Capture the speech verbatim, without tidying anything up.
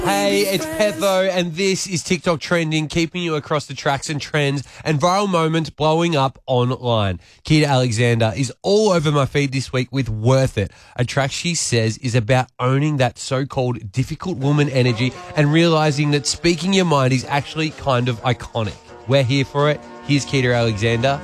Hey, it's Petho, and this is TikTok Trending, keeping you across the tracks and trends and viral moments blowing up online. Keita Alexander is all over my feed this week with Worth It, a track she says is about owning that so-called difficult woman energy and realizing that speaking your mind is actually kind of iconic. We're here for it. Here's Keita Alexander.